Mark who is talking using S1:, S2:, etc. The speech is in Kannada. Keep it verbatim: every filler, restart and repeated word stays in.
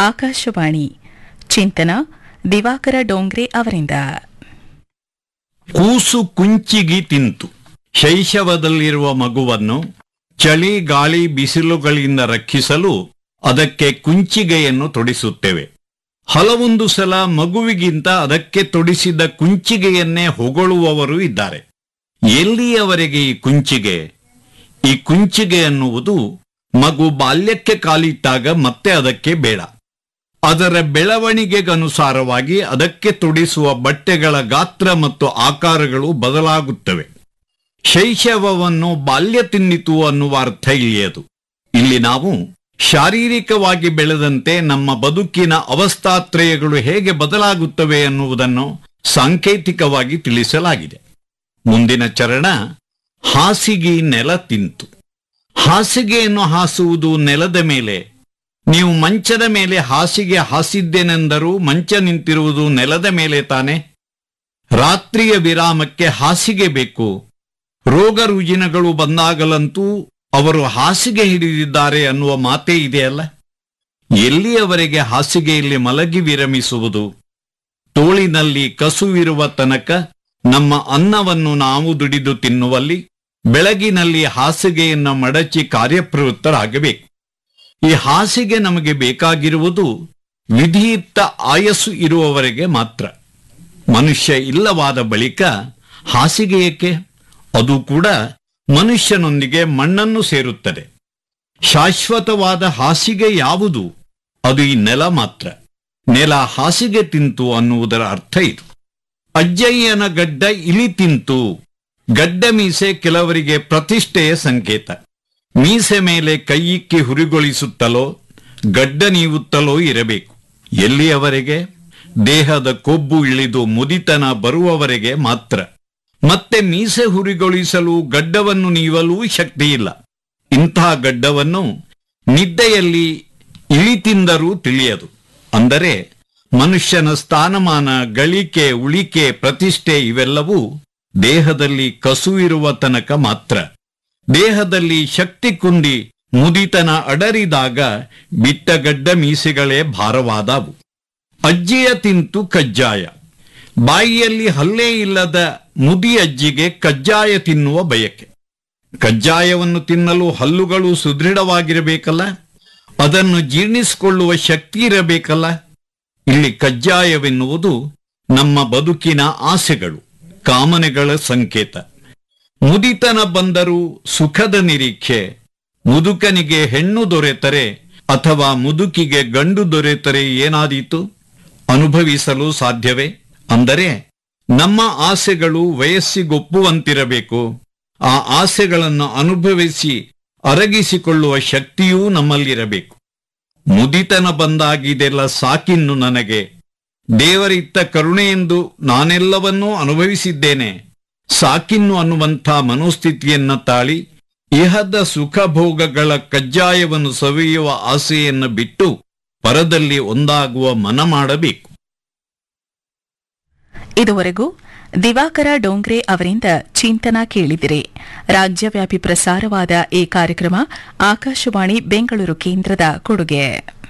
S1: ಆಕಾಶವಾಣಿ ಚಿಂತನ ದಿವಾಕರ ಡೋಂಗ್ರೆ ಅವರಿಂದ.
S2: ಕೂಸು ಕುಂಚಿಗಿ ತಿಂತು. ಶೈಶವದಲ್ಲಿರುವ ಮಗುವನ್ನು ಚಳಿ ಗಾಳಿ ಬಿಸಿಲುಗಳಿಂದ ರಕ್ಷಿಸಲು ಅದಕ್ಕೆ ಕುಂಚಿಗೆಯನ್ನು ತೊಡಿಸುತ್ತೇವೆ. ಹಲವೊಂದು ಸಲ ಮಗುವಿಗಿಂತ ಅದಕ್ಕೆ ತೊಡಿಸಿದ ಕುಂಚಿಗೆಯನ್ನೇ ಹೊಗಳುವವರು ಇದ್ದಾರೆ. ಎಲ್ಲಿಯವರೆಗೆ ಈ ಕುಂಚಿಗೆ? ಈ ಕುಂಚಿಗೆ ಅನ್ನುವುದು ಮಗು ಬಾಲ್ಯಕ್ಕೆ ಕಾಲಿಟ್ಟಾಗ ಮತ್ತೆ ಅದಕ್ಕೆ ಬೇಡ. ಅದರ ಬೆಳವಣಿಗೆಗನುಸಾರವಾಗಿ ಅದಕ್ಕೆ ತೊಡಿಸುವ ಬಟ್ಟೆಗಳ ಗಾತ್ರ ಮತ್ತು ಆಕಾರಗಳು ಬದಲಾಗುತ್ತವೆ. ಶೈಶವವನ್ನು ಬಾಲ್ಯ ತಿನ್ನಿತು ಅನ್ನುವ ಅರ್ಥ ಇಲ್ಲಿಯದು. ಇಲ್ಲಿ ನಾವು ಶಾರೀರಿಕವಾಗಿ ಬೆಳೆದಂತೆ ನಮ್ಮ ಬದುಕಿನ ಅವಸ್ಥಾತ್ರಯಗಳು ಹೇಗೆ ಬದಲಾಗುತ್ತವೆ ಎನ್ನುವುದನ್ನು ಸಾಂಕೇತಿಕವಾಗಿ ತಿಳಿಸಲಾಗಿದೆ. ಮುಂದಿನ ಚರಣ ಹಾಸಿಗೆ ನೆಲ ತಿಂತು. ಹಾಸಿಗೆಯನ್ನು ಹಾಸುವುದು ನೆಲದ ಮೇಲೆ. ನೀವು ಮಂಚದ ಮೇಲೆ ಹಾಸಿಗೆ ಹಾಸಿದ್ದೇನೆಂದರೂ ಮಂಚ ನಿಂತಿರುವುದು ನೆಲದ ಮೇಲೆ ತಾನೆ. ರಾತ್ರಿಯ ವಿರಾಮಕ್ಕೆ ಹಾಸಿಗೆ ಬೇಕು. ರೋಗ ರುಜಿನಗಳು ಬಂದಾಗಲಂತೂ ಅವರು ಹಾಸಿಗೆ ಹಿಡಿದಿದ್ದಾರೆ ಅನ್ನುವ ಮಾತೇ ಇದೆಯಲ್ಲ. ಎಲ್ಲಿಯವರೆಗೆ ಹಾಸಿಗೆಯಲ್ಲಿ ಮಲಗಿ ವಿರಮಿಸುವುದು? ತೋಳಿನಲ್ಲಿ ಕಸುವಿರುವ ತನಕ ನಮ್ಮ ಅನ್ನವನ್ನು ನಾವು ದುಡಿದು ತಿನ್ನುವಲ್ಲಿ ಬೆಳಗಿನಲ್ಲಿ ಹಾಸಿಗೆಯನ್ನು ಮಡಚಿ ಕಾರ್ಯಪ್ರವೃತ್ತರಾಗಬೇಕು. ಈ ಹಾಸಿಗೆ ನಮಗೆ ಬೇಕಾಗಿರುವುದು ವಿಧಿಯುಕ್ತ ಆಯಸ್ಸು ಇರುವವರೆಗೆ ಮಾತ್ರ. ಮನುಷ್ಯ ಇಲ್ಲವಾದ ಬಳಿಕ ಹಾಸಿಗೆ ಏಕೆ? ಅದು ಕೂಡ ಮನುಷ್ಯನೊಂದಿಗೆ ಮಣ್ಣನ್ನು ಸೇರುತ್ತದೆ. ಶಾಶ್ವತವಾದ ಹಾಸಿಗೆ ಯಾವುದು? ಅದು ಈ ನೆಲ ಮಾತ್ರ. ನೆಲ ಹಾಸಿಗೆ ತಿಂತು ಅನ್ನುವುದರ ಅರ್ಥ ಇದು. ಅಜ್ಜಯ್ಯನ ಗಡ್ಡ ಇಲಿ ತಿಂತು. ಗಡ್ಡ ಮೀಸೆ ಕೆಲವರಿಗೆ ಪ್ರತಿಷ್ಠೆಯ ಸಂಕೇತ. ಮೀಸೆ ಮೇಲೆ ಕೈಯಿಕ್ಕಿ ಹುರಿಗೊಳಿಸುತ್ತಲೋ ಗಡ್ಡ ನೀವುತ್ತಲೋ ಇರಬೇಕು. ಎಲ್ಲಿಯವರೆಗೆ? ದೇಹದ ಕೊಬ್ಬು ಇಳಿದು ಮುದಿತನ ಬರುವವರೆಗೆ ಮಾತ್ರ. ಮತ್ತೆ ಮೀಸೆ ಹುರಿಗೊಳಿಸಲು ಗಡ್ಡವನ್ನು ನೀವಲೂ ಶಕ್ತಿಯಿಲ್ಲ. ಇಂತಹ ಗಡ್ಡವನ್ನು ನಿದ್ದೆಯಲ್ಲಿ ಇಳಿ ತಿಂದರೂ ತಿಳಿಯದು. ಅಂದರೆ ಮನುಷ್ಯನ ಸ್ಥಾನಮಾನ, ಗಳಿಕೆ, ಉಳಿಕೆ, ಪ್ರತಿಷ್ಠೆ ಇವೆಲ್ಲವೂ ದೇಹದಲ್ಲಿ ಕಸುವಿರುವ ತನಕ ಮಾತ್ರ. ದೇಹದಲ್ಲಿ ಶಕ್ತಿ ಕುಂದಿ ಮುದಿತನ ಅಡರಿದಾಗ ಬಿಟ್ಟ ಗಡ್ಡ ಮೀಸೆಗಳೇ ಭಾರವಾದವು. ಅಜ್ಜಿಯ ತಿಂತು ಕಜ್ಜಾಯ. ಬಾಯಿಯಲ್ಲಿ ಹಲ್ಲೇ ಇಲ್ಲದ ಮುದಿ ಅಜ್ಜಿಗೆ ಕಜ್ಜಾಯ ತಿನ್ನುವ ಬಯಕೆ. ಕಜ್ಜಾಯವನ್ನು ತಿನ್ನಲು ಹಲ್ಲುಗಳು ಸುದೃಢವಾಗಿರಬೇಕಲ್ಲ, ಅದನ್ನು ಜೀರ್ಣಿಸಿಕೊಳ್ಳುವ ಶಕ್ತಿ ಇರಬೇಕಲ್ಲ. ಇಲ್ಲಿ ಕಜ್ಜಾಯವೆನ್ನುವುದು ನಮ್ಮ ಬದುಕಿನ ಆಸೆಗಳು, ಕಾಮನೆಗಳ ಸಂಕೇತ. ಮುದಿತನ ಬಂದರೂ ಸುಖದ ನಿರೀಕ್ಷೆ. ಮುದುಕನಿಗೆ ಹೆಣ್ಣು ದೊರೆತರೆ ಅಥವಾ ಮುದುಕಿಗೆ ಗಂಡು ದೊರೆತರೆ ಏನಾದೀತು? ಅನುಭವಿಸಲು ಸಾಧ್ಯವೇ? ಅಂದರೆ ನಮ್ಮ ಆಸೆಗಳು ವಯಸ್ಸಿಗೊಪ್ಪುವಂತಿರಬೇಕು. ಆ ಆಸೆಗಳನ್ನು ಅನುಭವಿಸಿ ಅರಗಿಸಿಕೊಳ್ಳುವ ಶಕ್ತಿಯೂ ನಮ್ಮಲ್ಲಿರಬೇಕು. ಮುದಿತನ ಬಂದಾಗಿದೆಲ್ಲ ಸಾಕಿನ್ನು ನನಗೆ, ದೇವರಿತ್ತ ಕರುಣೆಯೆಂದು ನಾನೆಲ್ಲವನ್ನೂ ಅನುಭವಿಸಿದ್ದೇನೆ, ಸಾಕಿನ್ನು ಅನ್ನುವಂಥ ಮನೋಸ್ಥಿತಿಯನ್ನ ತಾಳಿ ಇಹದ ಸುಖ ಭೋಗಗಳ ಕಜ್ಜಾಯವನ್ನು ಸವಿಯುವ ಆಸೆಯನ್ನು ಬಿಟ್ಟು ಪರದಲ್ಲಿ ಒಂದಾಗುವ ಮನ ಮಾಡಬೇಕು.
S1: ಇದುವರೆಗೂ ದಿವಾಕರ ಡೋಂಗ್ರೆ ಅವರಿಂದ ಚಿಂತನ ಕೇಳಿದಿರಿ. ರಾಜ್ಯವ್ಯಾಪಿ ಪ್ರಸಾರವಾದ ಈ ಕಾರ್ಯಕ್ರಮ ಆಕಾಶವಾಣಿ ಬೆಂಗಳೂರು ಕೇಂದ್ರದ ಕೊಡುಗೆ.